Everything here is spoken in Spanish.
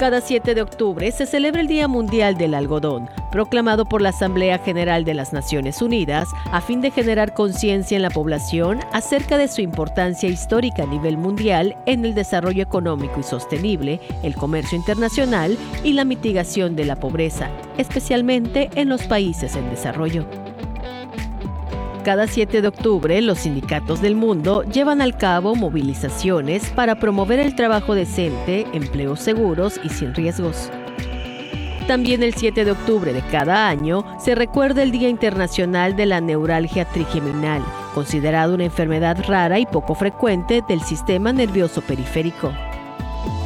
Cada 7 de octubre se celebra el Día Mundial del Algodón, proclamado por la Asamblea General de las Naciones Unidas a fin de generar conciencia en la población acerca de su importancia histórica a nivel mundial en el desarrollo económico y sostenible, el comercio internacional y la mitigación de la pobreza, especialmente en los países en desarrollo. Cada 7 de octubre, los sindicatos del mundo llevan al cabo movilizaciones para promover el trabajo decente, empleos seguros y sin riesgos. También el 7 de octubre de cada año se recuerda el Día Internacional de la Neuralgia Trigeminal, considerado una enfermedad rara y poco frecuente del sistema nervioso periférico.